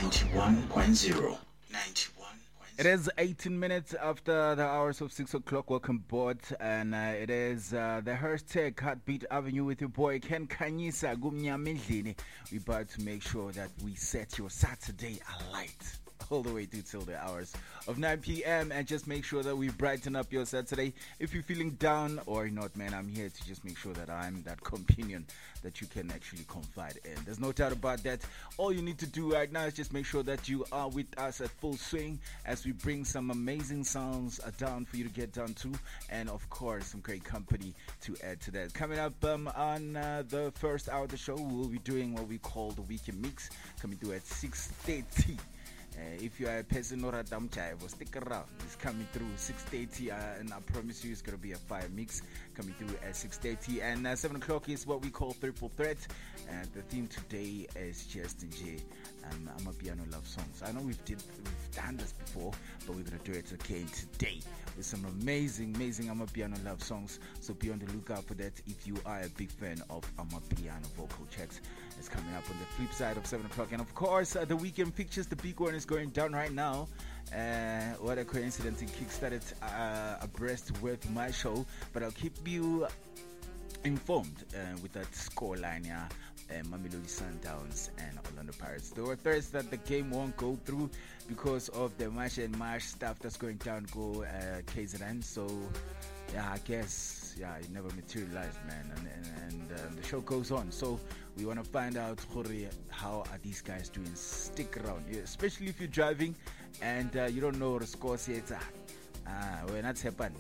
91.0. It is 18 minutes after the hours of 6 o'clock. Welcome aboard. And it is the hashtag Heartbeat Avenue with your boy Ken Kanyisa Gumnyamidlini. We're about to make sure that we set your Saturday alight all the way through till the hours of 9 p.m. and just make sure that we brighten up your Saturday. If you're feeling down or not, man, I'm here to just make sure that I'm that companion that you can actually confide in. There's no doubt about that. All you need to do right now is just make sure that you are with us at full swing as we bring some amazing sounds down for you to get down to, and of course some great company to add to that. Coming up on the first hour of the show, we'll be doing what we call the weekend mix, coming through at 6:30. If you are a person or a dumb child, stick around. It's coming through 6:30, and I promise you it's going to be a fire mix coming through at 6:30. And 7 o'clock is what we call Triple Threat. And the theme today is just Amapiano love songs. I know we've done this before, but we're going to do it again today with some amazing Amapiano love songs. So be on the lookout for that if you are a big fan of Amapiano vocal checks. It's coming up on the flip side of 7 o'clock. And of course, the weekend pictures, the big one is going down right now. What a coincidence, it kickstarted abreast with my show, but I'll keep you informed with that scoreline, yeah. Mamelodi Sundowns and Orlando Pirates. There were threats that the game won't go through because of the March and March stuff that's going down KZN. So yeah, I guess it never materialized, man, and the show goes on. So we want to find out how are these guys doing. Stick around, especially if you're driving and you don't know the score. We're not happen.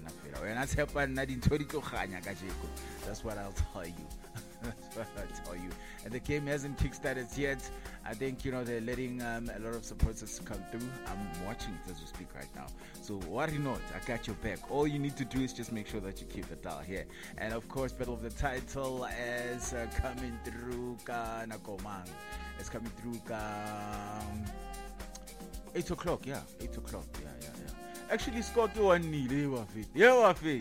That's what I'll tell you. That's what I tell you. And the game hasn't kickstarted yet. I think they're letting a lot of supporters come through. I'm watching it as we speak right now. So worry not, I got your back. All you need to do is just make sure that you keep the dial here. And of course, Battle of the Title is coming through Nakomang. It's coming through 8 o'clock. Yeah, 8 o'clock. Yeah. Actually, Skoki one need. Yeah,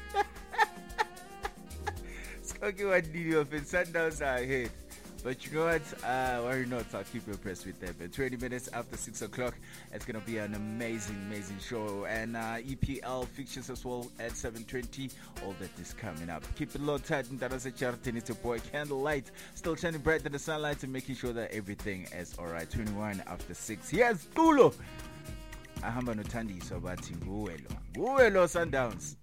Sundowns are ahead. But you know what? Worry not, I'll keep you abreast with them. But 20 minutes after 6 o'clock, it's going to be an amazing show. And EPL fixtures as well at 7:20. All that is coming up. Keep it low tight. And that's a charity. It's your boy Candlelight. Still shining bright in the sunlight and making sure that everything is alright. 21 after 6. Yes, Tulo! Ahamba no Tandi so bathi nguwe lo Sundowns.